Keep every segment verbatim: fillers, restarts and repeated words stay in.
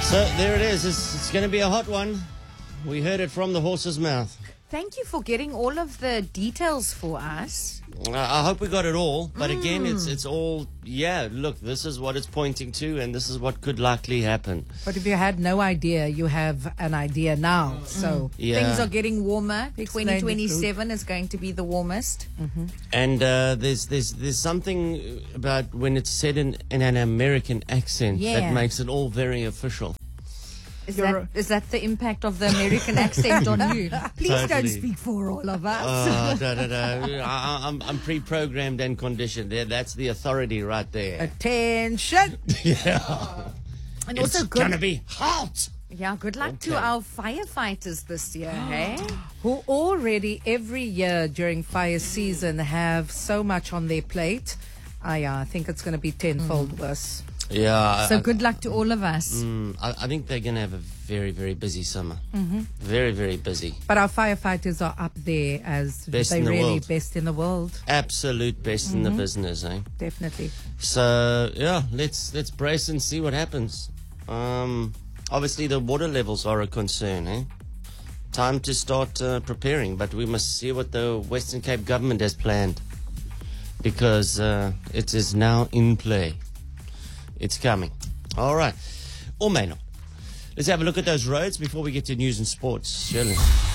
So there it is. It's, it's going to be a hot one. We heard it from the horse's mouth. Thank you for getting all of the details for us. Uh, I hope we got it all. But mm. again, it's it's all, yeah, look, this is what it's pointing to, and this is what could likely happen. But if you had no idea, you have an idea now. So yeah. Things are getting warmer. twenty twenty-seven is going to be the warmest. Mm-hmm. And uh, there's, there's, there's something about when it's said in, in an American accent yeah. that makes it all very official. Is that, is that the impact of the American accent on you? Please Totally. don't speak for all of us. Oh, no, no, no. I, I'm, I'm pre-programmed and conditioned. There, that's the authority right there. Attention! Yeah. And It's also going to good, be hot. yeah, good luck Okay. to our firefighters this year, hey? Who already every year during fire season have so much on their plate. I uh, think it's going to be tenfold mm. worse. Yeah. So I, good luck to all of us. Mm, I, I think they're going to have a very, very busy summer. Mm-hmm. Very, very busy. But our firefighters are up there as Best they in the really world. best in the world. Absolute best Mm-hmm. in the business, eh? Definitely. So yeah, let's let's brace and see what happens. Um, obviously, the water levels are a concern, eh? Time to start uh, preparing, but we must see what the Western Cape government has planned, because uh, it is now in play. It's coming. All right, or may not. Let's have a look at those roads before we get to news and sports. Shirley.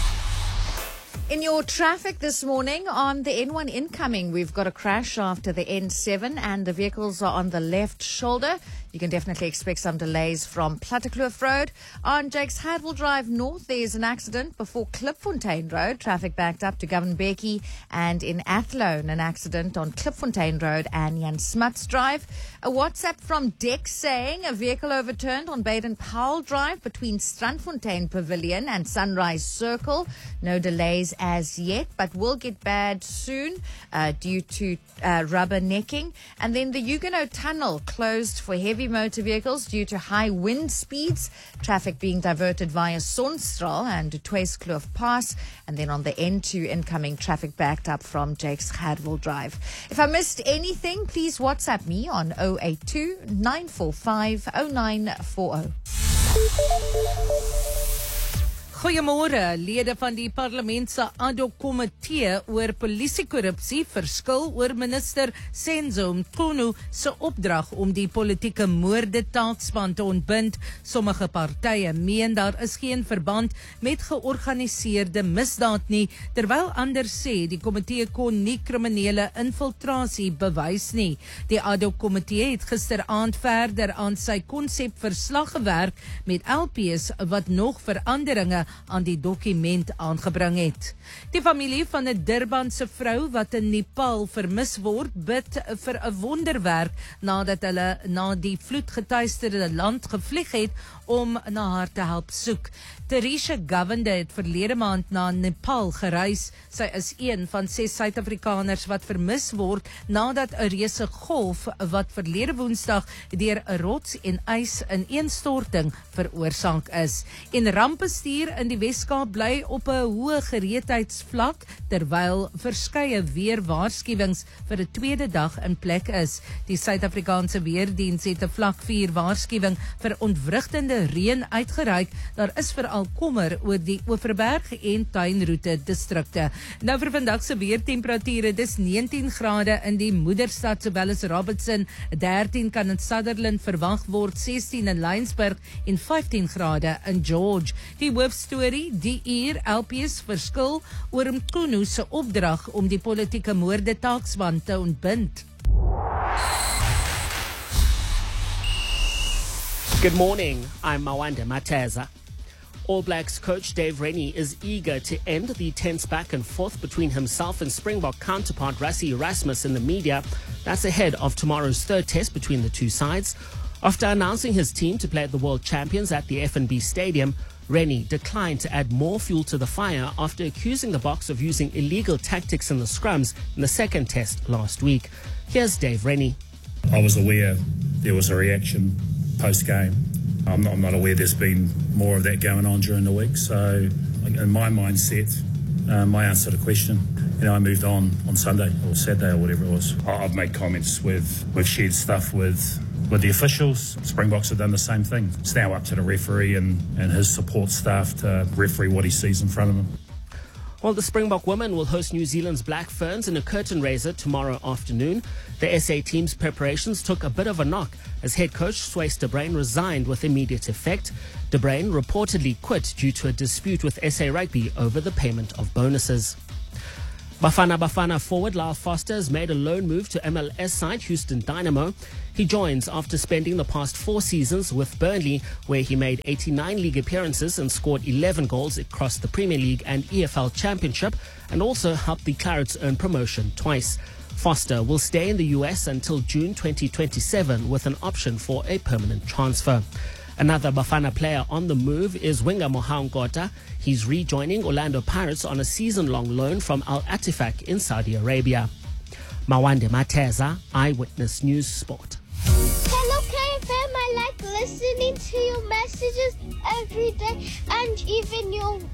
In your traffic this morning on the N one incoming, we've got a crash after the N seven and the vehicles are on the left shoulder. You can definitely expect some delays from Plattekloof Road. On Jakes Hadwell Drive North, there's an accident before Klipfontein Road. Traffic backed up to Govan Becky. And in Athlone, an accident on Klipfontein Road and Jan Smuts Drive. A WhatsApp from Dex saying a vehicle overturned on Baden Powell Drive between Strandfontein Pavilion and Sunrise Circle. No delays as yet, but will get bad soon uh, due to uh, rubber necking. And then the Huguenot Tunnel closed for heavy motor vehicles due to high wind speeds. Traffic being diverted via Sonstraal and Tweeskloof Pass. And then on the N two incoming, traffic backed up from Jakes Hadwell Drive. If I missed anything, please WhatsApp me on zero eight two, nine four five, zero nine four zero. Goeiemôre, lede van die parlement se ad hoc komitee oor polisiekorrupsie verskil oor minister Senzo Mchunu se opdrag om die politieke moorde taakspan te ontbind. Sommige partye meen daar is geen verband met georganiseerde misdaad nie, terwyl ander sê die komitee kon nie kriminele infiltrasie bewys nie. Die ad hoc komitee het gisteraand verder aan sy konsepverslag gewerk met L P's wat nog veranderinge aan die dokument aangebring het. Die familie van 'n Durbanse vrou wat in Nepal vermis word, bid vir 'n wonderwerk nadat hulle na die vloedgetuisterde land gevlieg het om na haar te help soek. Teresha Govende het verlede maand na Nepal gereis. Sy is een van ses Suid-Afrikaners wat vermis word nadat 'n reuse golf wat verlede Woensdag deur 'n rots en ys ineenstorting veroorsaak is. En rampbestuur in die Weskaap bly op 'n hoë gereedheidsvlak terwyl verskeie weerwaarskuwings vir 'n tweede dag in plek is. Die Suid-Afrikaanse Weerdiens het 'n vlak vier waarskuwing vir ontwrigtende reën uitgereik. Daar is veral kommer oor die Oeverberg en Tuinroete distrikte. Nou vir vandag se weertemperature, dis negentien grade in die moederstad sowel as Robertson, dertien kan in Sutherland verwag word, sestien in Laingsburg en vyftien grade in George. Die hoofstorie, die uur L P's verskil oor Mchunu se opdrag om die politieke moorde taakspan te ontbind. Good morning, I'm Mawanda Mateza. All Blacks coach Dave Rennie is eager to end the tense back and forth between himself and Springbok counterpart Rassie Erasmus in the media. That's ahead of tomorrow's third test between the two sides. After announcing his team to play at the World Champions at the F N B Stadium, Rennie declined to add more fuel to the fire after accusing the Boks of using illegal tactics in the scrums in the second test last week. Here's Dave Rennie. I was aware there was a reaction post-game. I'm not, I'm not aware there's been more of that going on during the week. So in my mindset, uh, my answer to the question, you know, I moved on on Sunday or Saturday or whatever it was. I- I've made comments with, we've shared stuff with with the officials. Springboks have done the same thing. It's now up to the referee and, and his support staff to referee what he sees in front of him. Well, the Springbok women will host New Zealand's Black Ferns in a curtain raiser tomorrow afternoon. The S A team's preparations took a bit of a knock as head coach Swys de Bruin resigned with immediate effect. De Bruin reportedly quit due to a dispute with S A Rugby over the payment of bonuses. Bafana Bafana forward Lyle Foster has made a loan move to M L S side Houston Dynamo. He joins after spending the past four seasons with Burnley, where he made eighty-nine league appearances and scored eleven goals across the Premier League and E F L Championship, and also helped the Clarets earn promotion twice. Foster will stay in the U S until June twenty twenty-seven with an option for a permanent transfer. Another Bafana player on the move is winger Mohamed Ngota. He's rejoining Orlando Pirates on a season-long loan from Al Attifaq in Saudi Arabia. Mawande Mateza, Eyewitness News Sport. Hello K F M, I like listening to your messages every day and even your